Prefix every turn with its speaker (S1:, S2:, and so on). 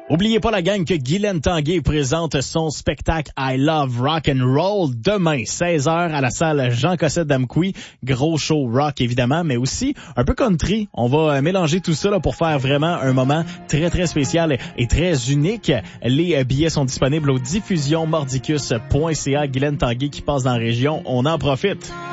S1: Oubliez pas la gang que Guylaine Tanguay présente son spectacle I Love Rock and Roll demain 16h à la salle Jean Cossette d'Amqui. Gros show rock évidemment, mais aussi un peu country. On va mélanger tout ça là, pour faire vraiment un moment très très spécial et très unique. Les billets sont disponibles au diffusionmordicus.ca. Guylaine Tanguay qui passe dans la région, on en profite.